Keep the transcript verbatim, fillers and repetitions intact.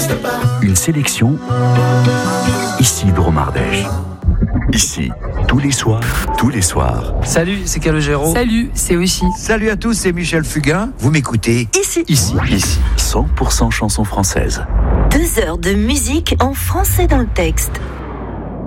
Une sélection Isidro Mardèche. Ici, tous les soirs, tous les soirs. Salut, c'est Calogero. Salut, c'est Aussi. Salut à tous, c'est Michel Fugain. Vous m'écoutez Ici. Ici, ici, cent pour cent chansons françaises. Deux heures de musique en français dans le texte.